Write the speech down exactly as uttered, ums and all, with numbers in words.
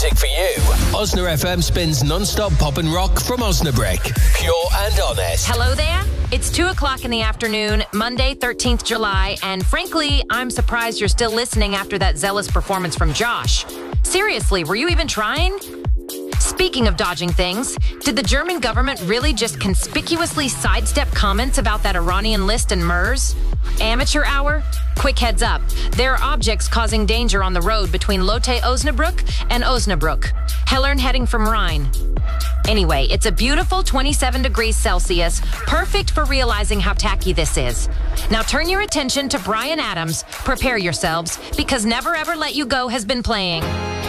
music for you. Osna F M spins non-stop pop and rock from Osnabrück. Pure and honest. Hello there. It's two o'clock in the afternoon, Monday, thirteenth of July, and frankly, I'm surprised you're still listening after that zealous performance from Josh. Seriously, were you even trying? Speaking of dodging things, did the German government really just conspicuously sidestep comments about that Iranian list and MERS? Amateur hour? Quick heads up. There are objects causing danger on the road between Lotte Osnabrück and Osnabrück. Hellern heading from Rhine. Anyway, it's a beautiful twenty-seven degrees Celsius, perfect for realizing how tacky this is. Now turn your attention to Bryan Adams. Prepare yourselves, because Never Ever Let You Go has been playing.